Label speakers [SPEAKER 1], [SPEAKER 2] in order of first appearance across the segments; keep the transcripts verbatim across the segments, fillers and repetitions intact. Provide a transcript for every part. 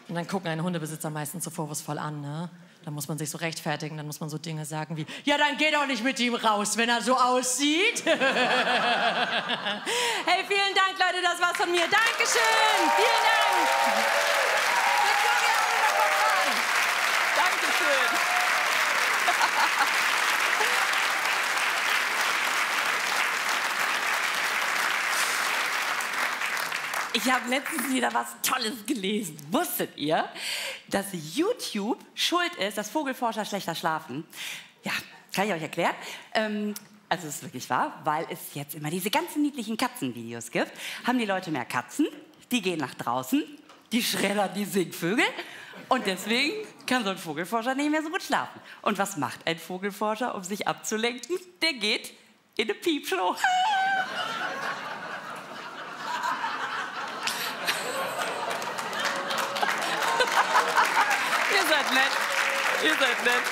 [SPEAKER 1] Und dann gucken einen Hundebesitzer meistens so vorwurfsvoll an, ne? Da muss man sich so rechtfertigen, dann muss man so Dinge sagen wie, ja, dann geh doch nicht mit ihm raus, wenn er so aussieht. Hey, vielen Dank, Leute, das war's von mir. Dankeschön, vielen Dank.
[SPEAKER 2] Dankeschön. Ich habe letztens wieder was Tolles gelesen. Wusstet ihr, dass YouTube schuld ist, dass Vogelforscher schlechter schlafen? Ja, kann ich euch erklären. Ähm, also es ist wirklich wahr, weil es jetzt immer diese ganzen niedlichen Katzenvideos gibt. Haben die Leute mehr Katzen, die gehen nach draußen, die schreddern die Singvögel und deswegen kann so ein Vogelforscher nicht mehr so gut schlafen. Und was macht ein Vogelforscher, um sich abzulenken? Der geht in eine Piepshow. Ihr seid nett. Ihr seid nett.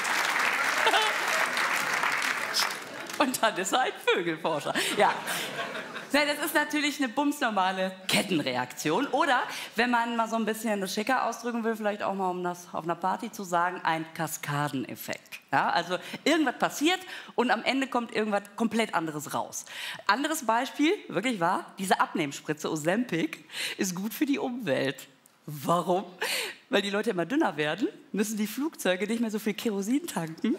[SPEAKER 2] Und dann ist er ein Vögelforscher. Ja. Na, das ist natürlich eine bumsnormale Kettenreaktion. Oder, wenn man mal so ein bisschen das schicker ausdrücken will, vielleicht auch mal, um das auf einer Party zu sagen, ein Kaskadeneffekt. Ja, also irgendwas passiert und am Ende kommt irgendwas komplett anderes raus. Anderes Beispiel, wirklich wahr, diese Abnehmspritze Ozempic ist gut für die Umwelt. Warum? Weil die Leute immer dünner werden, müssen die Flugzeuge nicht mehr so viel Kerosin tanken,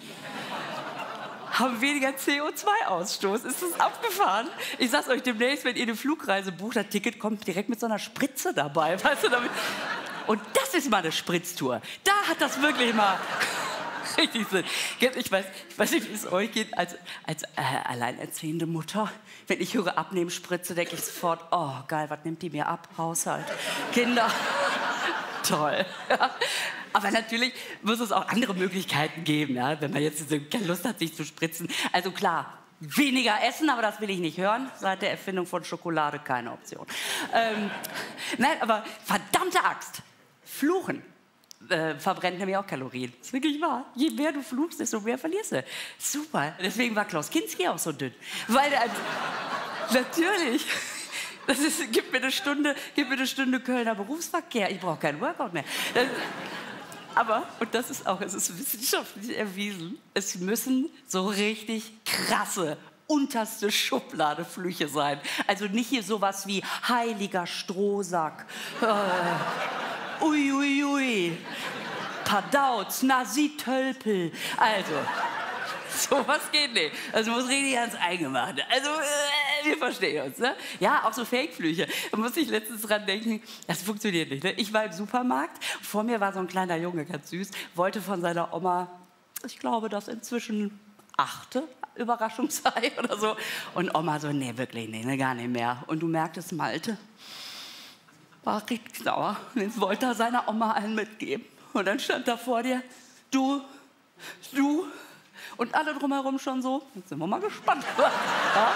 [SPEAKER 2] haben weniger C O zwei Ausstoß. Ist das abgefahren? Ich sag's euch demnächst, wenn ihr eine Flugreise bucht, das Ticket kommt direkt mit so einer Spritze dabei. Weißt du, damit? Und das ist mal eine Spritztour. Da hat das wirklich mal richtig Sinn. Ich weiß, ich weiß nicht, wie es euch geht, als, als äh, alleinerziehende Mutter. Wenn ich höre Abnehmspritze, denke ich sofort, oh geil, was nimmt die mir ab? Haushalt, Kinder. Toll. Ja. Aber natürlich muss es auch andere Möglichkeiten geben, ja, wenn man jetzt keine Lust hat, sich zu spritzen. Also klar, weniger essen, aber das will ich nicht hören. Seit der Erfindung von Schokolade keine Option. Ähm, nein, aber verdammte Axt, Fluchen äh, verbrennt nämlich auch Kalorien. Das ist wirklich wahr. Je mehr du fluchst, desto mehr verlierst du. Super. Deswegen war Klaus Kinski auch so dünn. Weil er, natürlich... Das ist, gib mir eine Stunde, gib mir eine Stunde Kölner Berufsverkehr. Ich brauche keinen Workout mehr. Das, aber, und das ist auch, es ist wissenschaftlich erwiesen, es müssen so richtig krasse, unterste Schubladeflüche sein. Also nicht hier sowas wie heiliger Strohsack, äh, ui, ui, ui, Padauz, Nasi Tölpel. Also... Sowas geht nicht. Also muss richtig ans Eingemachte. Also, äh, wir verstehen uns, ne? Ja, auch so Fake-Flüche. Da muss ich letztens dran denken, das funktioniert nicht, ne? Ich war im Supermarkt, vor mir war so ein kleiner Junge, ganz süß, wollte von seiner Oma, ich glaube, das inzwischen achte Überraschungsei oder so. Und Oma so, nee, wirklich, nee, ne, gar nicht mehr. Und du merktest, Malte war richtig sauer. Und jetzt wollte er seiner Oma einen mitgeben. Und dann stand da vor dir, du, du, und alle drumherum schon so, jetzt sind wir mal gespannt. Ja?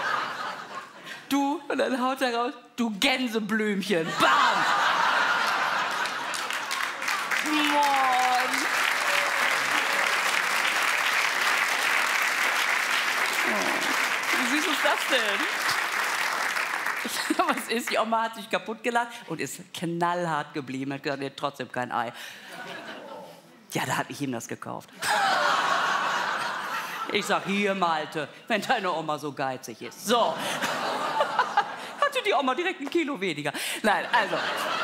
[SPEAKER 2] Du, und dann haut er raus, du Gänseblümchen. Bam! Mann! Oh, wie süß ist das denn? Was ist? Die Oma hat sich kaputt gelacht und ist knallhart geblieben. Hat gesagt, nee, trotzdem kein Ei. Ja, da habe ich ihm das gekauft. Ich sag, hier, Malte, wenn deine Oma so geizig ist. So. Hatte die Oma direkt ein Kilo weniger. Nein, also.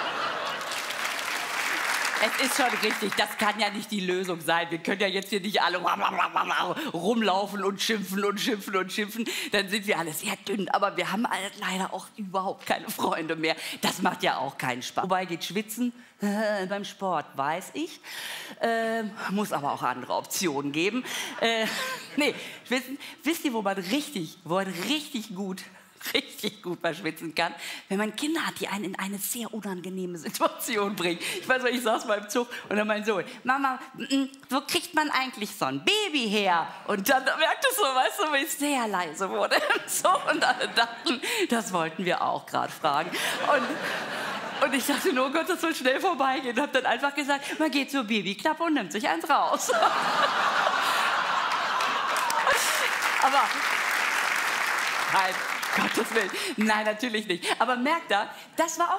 [SPEAKER 2] Es ist schon richtig, das kann ja nicht die Lösung sein. Wir können ja jetzt hier nicht alle rumlaufen und schimpfen und schimpfen und schimpfen. Dann sind wir alle sehr dünn. Aber wir haben leider auch überhaupt keine Freunde mehr. Das macht ja auch keinen Spaß. Wobei geht schwitzen äh, beim Sport, weiß ich. Äh, muss aber auch andere Optionen geben. Äh, nee, schwitzen, wisst ihr, wo man richtig, wo man richtig gut... richtig gut mal schwitzen kann, wenn man Kinder hat, die einen in eine sehr unangenehme Situation bringen. Ich weiß, ich saß mal im Zug und dann mein Sohn, Mama, wo kriegt man eigentlich so ein Baby her? Und dann merkte ich so, weißt du, wie ich sehr leise wurde im Zug und alle dachten, das wollten wir auch gerade fragen. Und, und ich dachte nur, oh Gott, das soll schnell vorbeigehen. Und habe dann einfach gesagt, man geht zur Babyklappe und nimmt sich eins raus. Aber halt, Gottes Willen. Nein, natürlich nicht. Aber merkt da, das war auch